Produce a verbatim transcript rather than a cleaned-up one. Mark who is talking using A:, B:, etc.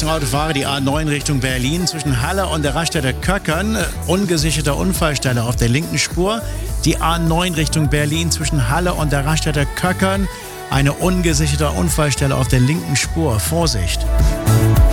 A: Achtung Autofahrer, die A neun Richtung Berlin zwischen Halle und der Raststätte Köckern. Ungesicherte Unfallstelle auf der linken Spur. Die A neun Richtung Berlin zwischen Halle und der Raststätte Köckern. Eine ungesicherte Unfallstelle auf der linken Spur. Vorsicht!